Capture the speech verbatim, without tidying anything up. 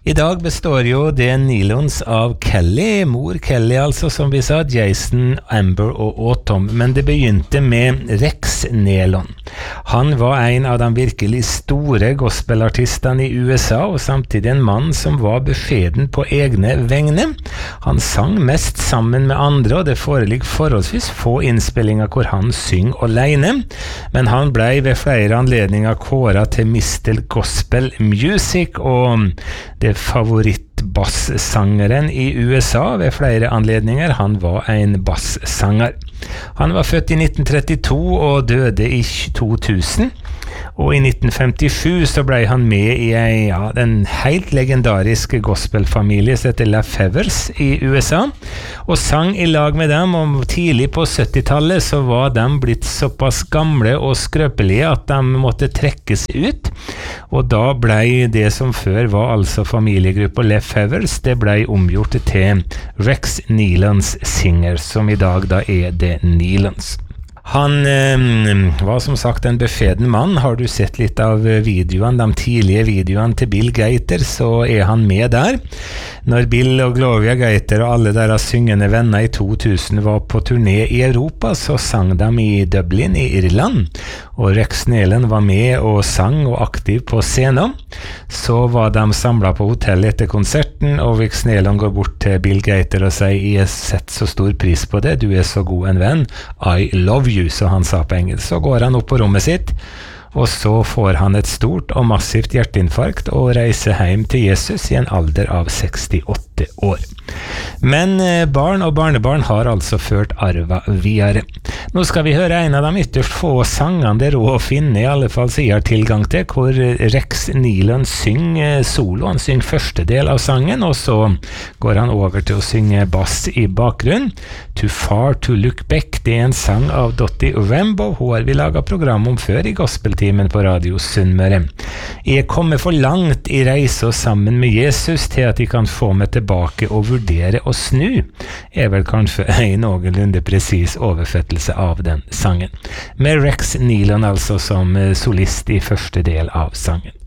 I dag består jo det Nylons av Kelly, mor Kelly altså, som vi sa, Jason, Amber og Autumn, men det begynte med Rex Nelon. Han var en av de virkelig store gospelartistene i U S A, og samtidig en mann som var beskjeden på egne vegne. Han sang mest sammen med andre, og det foreligger forholdsvis få innspillinger hvor han synger alene, men han ble ved flere anledninger kåret til mister Gospel Music, og det favorittbassangeren i U S A ved flere anledninger. Han var en bassanger. Han var født i nitten trettito og døde i to tusen. Og i nitten femtisju så ble han med i en, ja, den helt legendariske gospelfamilie som heter Lefevers i U S A, og sang i lag med dem. Og tidlig på syttitallet så var de blitt såpass gamle og skrøpelige at de måtte trekkes ut, og da ble det som før var altså familiegruppa Lefevers, det ble omgjort til Rex Nelons Singers, som i dag da er The Nylons. Han eh, var som sagt en beskjeden mann. Har du sett litt av videoene, de tidlige videoene til Bill Gaither, så er han med der. Når Bill og Gloria Gaither og alle deres syngende venner i to tusen var på turné i Europa, så sang de i Dublin i Irland, og Rex Nelon var med og sang og aktiv på scenen. Så var de samlet på hotellet etter konserten, og Rex Nelon går bort til Bill Gaither og sier: «Jeg setter så stor pris på det, du er så god en venn, I love you», så han sa på engelsk. Så går han opp på rommet sitt, og så får han et stort og massivt hjerteinfarkt og reiser hjem til Jesus i en alder av sekstiåtte år. Men barn og barnebarn har altså ført arva videre. Nå skal vi høre en av de ytterst få sangene det er å finne, i alle fall så jeg har tilgang til, hvor Rex Nelon synger solo. Han synger første del av sangen, og så går han over til å synge bass i bakgrunn. Too Far to Look Back, det er en sang av Dottie Rambo. Hun har vi laget program om før i Gospeltimen på Radio Sunnmøre. Jeg kommer for langt i reise sammen med Jesus til at jeg kan få meg tilbake og vurdere å snu, er vel kanskje en noenlunde presis oversettelse av den sangen. Med Rex Nelon altså som solist i første del av sangen.